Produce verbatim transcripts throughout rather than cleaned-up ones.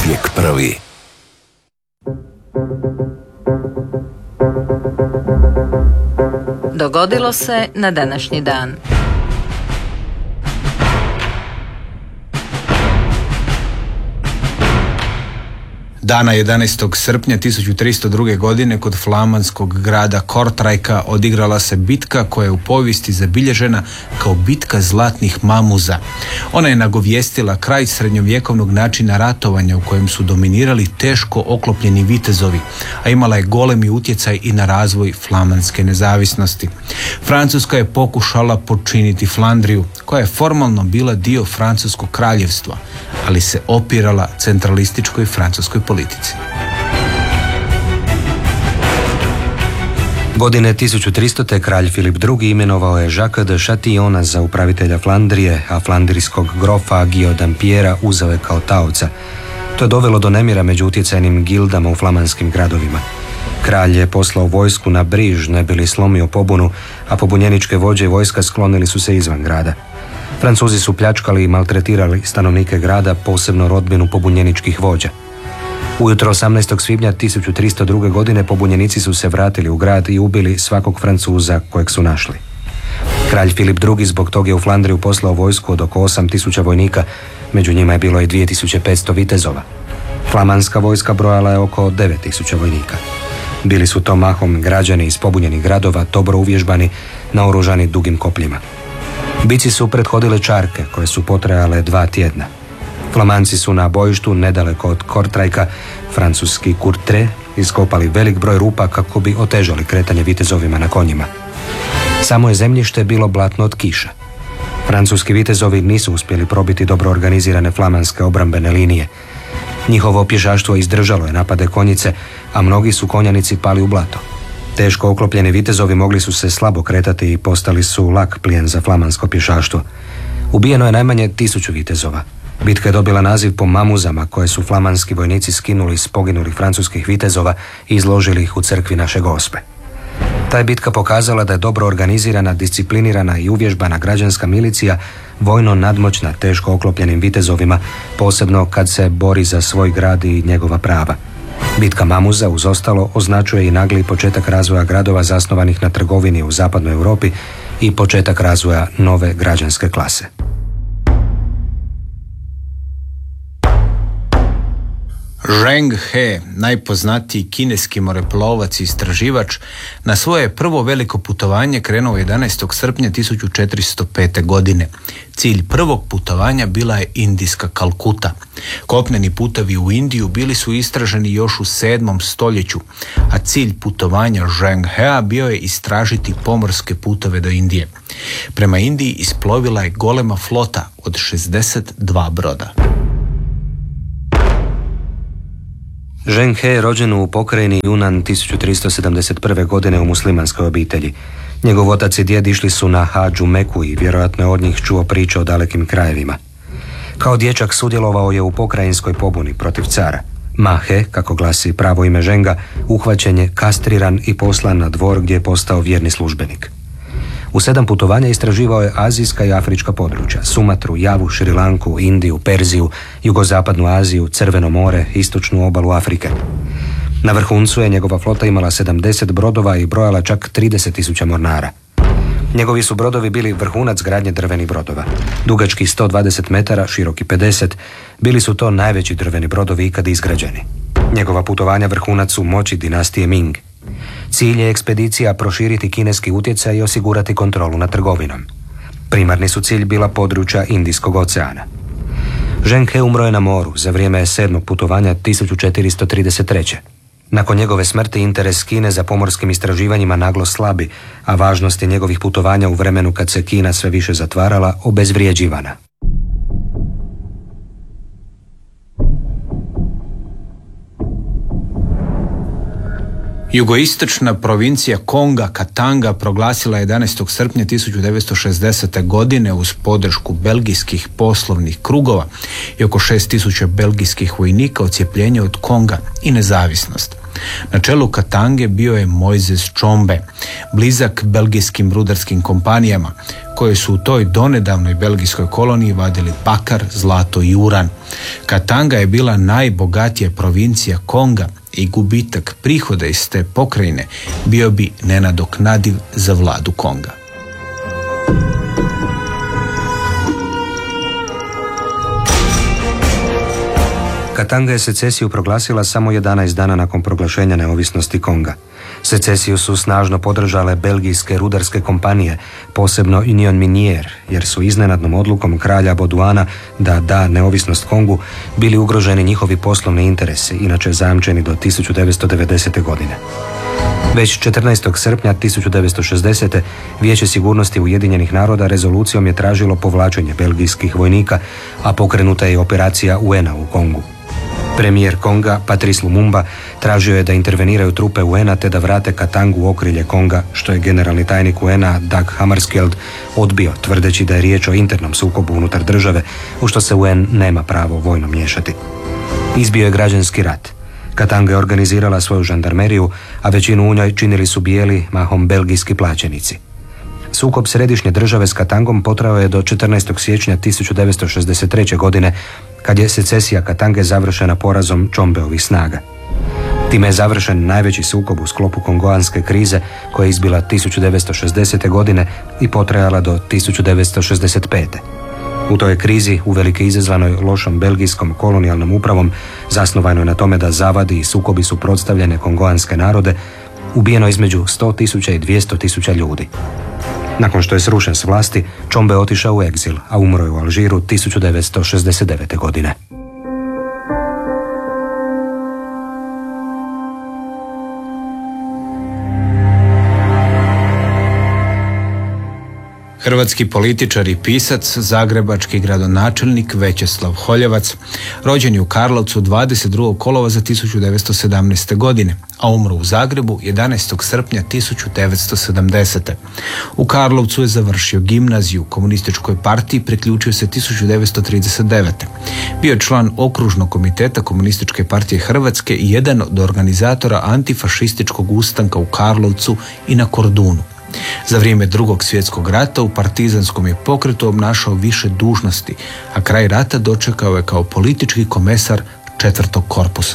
uvijek prvi. Dogodilo se na današnji dan. Dana jedanaestog srpnja tisuću tristo druge. godine kod flamanskog grada Kortrajka odigrala se bitka koja je u povijesti zabilježena kao bitka zlatnih mamuza. Ona je nagovijestila kraj srednjovjekovnog načina ratovanja u kojem su dominirali teško oklopljeni vitezovi, a imala je golemi utjecaj i na razvoj flamanske nezavisnosti. Francuska je pokušala počiniti Flandriju, koja je formalno bila dio francuskog kraljevstva, ali se opirala centralističkoj francuskoj politici. Godine tisuću tristute. kralj Filip drugi. imenovao je Jacques de Chatillona za upravitelja Flandrije, a flandrijskog grofa Guillaume d'Ampiera uzeo je kao taoca. To je dovelo do nemira među utjecajnim gildama u flamanskim gradovima. Kralj je poslao vojsku na Briž ne bi li slomio pobunu, a pobunjeničke vođe i vojska sklonili su se izvan grada. Francuzi su pljačkali i maltretirali stanovnike grada, posebno rodbinu pobunjeničkih vođa. Ujutro osamnaestog svibnja tisuću tristo druge. godine pobunjenici su se vratili u grad i ubili svakog Francuza kojeg su našli. Kralj Filip drugi. zbog toga je u Flandriju poslao vojsku od oko osam tisuća vojnika, među njima je bilo i dvije tisuće petsto vitezova. Flamanska vojska brojala je oko devet tisuća vojnika. Bili su to mahom građani iz pobunjenih gradova, dobro uvježbani, naoružani dugim kopljima. Bici su prethodile čarke koje su potrajale dva tjedna. Flamanci su na bojištu nedaleko od Kortrajka, francuski Courtrai, iskopali velik broj rupa kako bi otežali kretanje vitezovima na konjima. Samo je zemljište bilo blatno od kiša. Francuski vitezovi nisu uspjeli probiti dobro organizirane flamanske obrambene linije. Njihovo pješaštvo izdržalo je napade konjice, a mnogi su konjanici pali u blato. Teško oklopljeni vitezovi mogli su se slabo kretati i postali su lak plijen za flamansko pješaštvo. Ubijeno je najmanje tisuću vitezova. Bitka je dobila naziv po mamuzama koje su flamanski vojnici skinuli s poginulih francuskih vitezova i izložili ih u crkvi naše Gospe. Ta je bitka pokazala da je dobro organizirana, disciplinirana i uvježbana građanska milicija vojno nadmoćna teško oklopljenim vitezovima, posebno kad se bori za svoj grad i njegova prava. Bitka Mamuza, uz ostalo, označuje i nagli početak razvoja gradova zasnovanih na trgovini u zapadnoj Europi i početak razvoja nove građanske klase. Zheng He, najpoznatiji kineski moreplovac i istraživač, na svoje prvo veliko putovanje krenuo jedanaestog srpnja tisuću četiristo pete. godine. Cilj prvog putovanja bila je indijska Kalkuta. Kopneni putovi u Indiju bili su istraženi još u sedmom stoljeću, a cilj putovanja Zheng Hea bio je istražiti pomorske putove do Indije. Prema Indiji isplovila je golema flota od šezdeset dva broda. Zheng He je rođen u pokrajini Yunnan tisuću tristo sedamdeset prve. godine u muslimanskoj obitelji. Njegov otac i djed išli su na hadž u Meku i vjerojatno je od njih čuo priče o dalekim krajevima. Kao dječak sudjelovao je u pokrajinskoj pobuni protiv cara. Ma He, kako glasi pravo ime Zhenga, uhvaćen je, kastriran i poslan na dvor gdje je postao vjerni službenik. U sedam putovanja istraživao je azijska i afrička područja, Sumatru, Javu, Šrilanku, Indiju, Perziju, jugozapadnu Aziju, Crveno more, istočnu obalu Afrike. Na vrhuncu je njegova flota imala sedamdeset brodova i brojala čak trideset tisuća mornara. Njegovi su brodovi bili vrhunac gradnje drvenih brodova. Dugački sto dvadeset metara, široki pedeset, bili su to najveći drveni brodovi ikad izgrađeni. Njegova putovanja vrhunac su moći dinastije Ming. Cilj je ekspedicija proširiti kineski utjecaj i osigurati kontrolu nad trgovinom. Primarni su cilj bila područja Indijskog oceana. Zheng He umro je na moru za vrijeme sedmog putovanja tisuću četiristo trideset treće. Nakon njegove smrti interes Kine za pomorskim istraživanjima naglo slabi, a važnost je njegovih putovanja u vremenu kad se Kina sve više zatvarala obezvrijeđivana. Jugoistočna provincija Konga, Katanga, proglasila jedanaestog srpnja tisuću devetsto šezdesete. godine uz podršku belgijskih poslovnih krugova i oko šest tisuća belgijskih vojnika odcjepljenje od Konga i nezavisnost. Na čelu Katange bio je Mojzes Čombe, blizak belgijskim rudarskim kompanijama, koje su u toj donedavnoj belgijskoj koloniji vadili bakar, zlato i uran. Katanga je bila najbogatija provincija Konga i gubitak prihoda iz te pokrajine bio bi nenadoknadiv za vladu Konga. Katanga je secesiju proglasila samo jedanaest dana nakon proglašenja neovisnosti Konga. Secesiju su snažno podržale belgijske rudarske kompanije, posebno Union Minier, jer su iznenadnom odlukom kralja Boduana da da neovisnost Kongu bili ugroženi njihovi poslovni interesi, inače zajamčeni do tisuću devetsto devedesete. godine. Već četrnaestog srpnja tisuću devetsto šezdesete. Vijeće sigurnosti Ujedinjenih naroda rezolucijom je tražilo povlačenje belgijskih vojnika, a pokrenuta je operacija U N-a u Kongu. Premijer Konga, Patrice Lumumba, tražio je da interveniraju trupe U N-a te da vrate Katangu u okrilje Konga, što je generalni tajnik U N-a Dag Hammarskjöld odbio, tvrdeći da je riječ o internom sukobu unutar države, u što se U N nema pravo vojno miješati. Izbio je građanski rat. Katanga je organizirala svoju žandarmeriju, a većinu u njoj činili su bijeli, mahom belgijski plaćenici. Sukob središnje države s Katangom potrajao je do četrnaestog siječnja tisuću devetsto šezdeset treće. godine, kad je secesija Katange završena porazom Čombeovih snaga. Time je završen najveći sukob u sklopu kongoanske krize koja je izbila tisuću devetsto šezdesete. godine i potrajala do tisuću devetsto šezdeset pete. U toj krizi, uvelike izazvanoj lošom belgijskom kolonijalnom upravom, zasnovanoj na tome da zavadi i sukobi suprotstavljene kongoanske narode, ubijeno između sto tisuća i dvjesto tisuća ljudi. Nakon što je srušen s vlasti, Čombe je otišao u egzil, a umro je u Alžiru tisuću devetsto šezdeset devete. godine. Hrvatski političar i pisac, zagrebački gradonačelnik Većeslav Holjevac, rođen je u Karlovcu dvadeset drugog kolovoza tisuću devetsto sedamnaeste. godine, a umro u Zagrebu jedanaestog srpnja tisuću devetsto sedamdesete. U Karlovcu je završio gimnaziju, komunističkoj partiji priključio se tisuću devetsto trideset devete. Bio je član okružnog komiteta Komunističke partije Hrvatske i jedan od organizatora antifašističkog ustanka u Karlovcu i na Kordunu. Za vrijeme Drugog svjetskog rata u partizanskom je pokretu obnašao više dužnosti, a kraj rata dočekao je kao politički komesar četvrtog korpusa.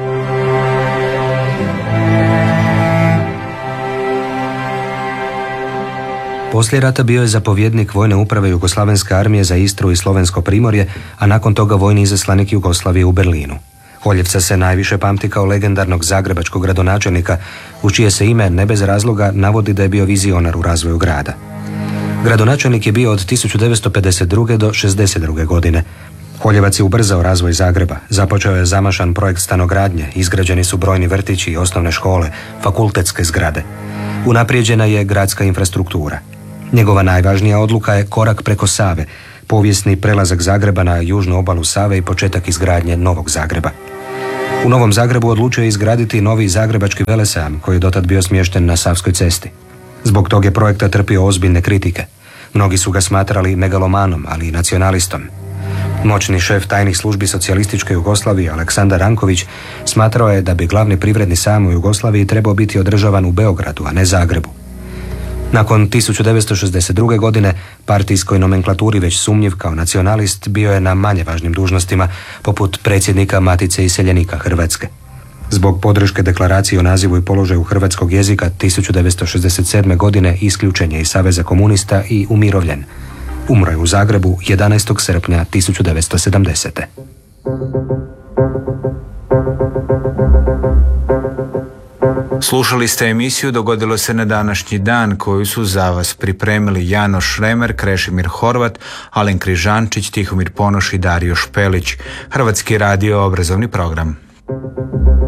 Poslije rata bio je zapovjednik vojne uprave Jugoslavenske armije za Istru i Slovensko primorje, a nakon toga vojni izaslanik Jugoslavije u Berlinu. Holjevca se najviše pamti kao legendarnog zagrebačkog gradonačelnika, u čije se ime ne bez razloga navodi da je bio vizionar u razvoju grada. Gradonačelnik je bio od tisuću devetsto pedeset druge. do šezdeset druge. godine. Holjevac je ubrzao razvoj Zagreba, započeo je zamašan projekt stanogradnje, izgrađeni su brojni vrtići i osnovne škole, fakultetske zgrade. Unaprijeđena je gradska infrastruktura. Njegova najvažnija odluka je korak preko Save, povijesni prelazak Zagreba na južnu obalu Save i početak izgradnje Novog Zagreba. U Novom Zagrebu odlučio je izgraditi novi zagrebački velesajam koji je dotad bio smješten na Savskoj cesti. Zbog tog je projekta trpio ozbiljne kritike. Mnogi su ga smatrali megalomanom, ali i nacionalistom. Moćni šef tajnih službi socijalističke Jugoslavije Aleksandar Ranković smatrao je da bi glavni privredni sajam u Jugoslaviji trebao biti održavan u Beogradu, a ne Zagrebu. Nakon tisuću devetsto šezdeset druge. godine partijskoj nomenklaturi već sumnjiv kao nacionalist bio je na manje važnim dužnostima, poput predsjednika Matice iseljenika Hrvatske. Zbog podrške deklaracije o nazivu i položaju hrvatskog jezika tisuću devetsto šezdeset sedme. godine isključen je iz Saveza komunista i umirovljen. Umro je u Zagrebu jedanaestog srpnja tisuću devetsto sedamdesete. Slušali ste emisiju Dogodilo se na današnji dan, koju su za vas pripremili Janoš Šremer, Krešimir Horvat, Alen Križančić, Tihomir Ponoš i Dario Špelić. Hrvatski radio obrazovni program.